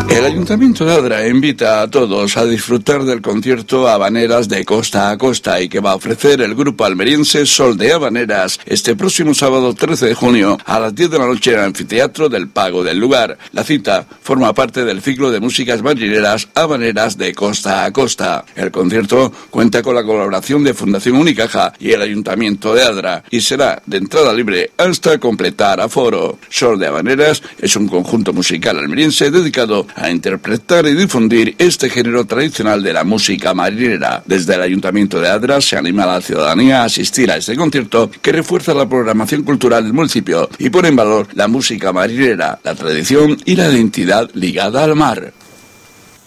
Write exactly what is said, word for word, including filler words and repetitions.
El Ayuntamiento de Adra invita a todos a disfrutar del concierto Habaneras de Costa a Costa y que va a ofrecer el grupo almeriense Sol de Habaneras este próximo sábado trece de junio a las diez de la noche en el anfiteatro del Pago del lugar. La cita forma parte del ciclo de músicas marineras Habaneras de Costa a Costa. El concierto cuenta con la colaboración de Fundación Unicaja y el Ayuntamiento de Adra y será de entrada libre hasta completar aforo. Sol de Habaneras es un conjunto musical almeriense dedicado a interpretar y difundir este género tradicional de la música marinera. Desde el Ayuntamiento de Adra se anima a la ciudadanía a asistir a este concierto que refuerza la programación cultural del municipio y pone en valor la música marinera, la tradición y la identidad ligada al mar.